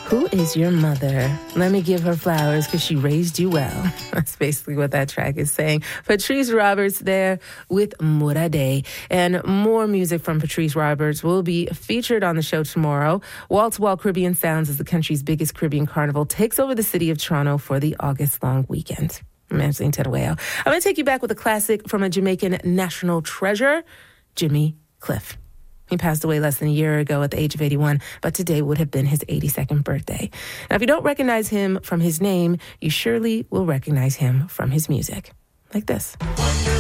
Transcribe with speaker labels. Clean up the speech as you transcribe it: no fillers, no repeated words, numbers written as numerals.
Speaker 1: Who is your mother? Let me give her flowers because she raised you well. That's basically what that track is saying. Patrice Roberts there with Morade. And more music from Patrice Roberts will be featured on the show tomorrow. Wall-to-Wall Caribbean Sounds is the country's biggest Caribbean carnival, takes over the city of Toronto for the August-long weekend. I'm Angeline Terueo. I'm going to take you back with a classic from a Jamaican national treasure, Jimmy Cliff. He passed away less than a year ago at the age of 81, but today would have been his 82nd birthday. Now, if you don't recognize him from his name, you surely will recognize him from his music. Like this.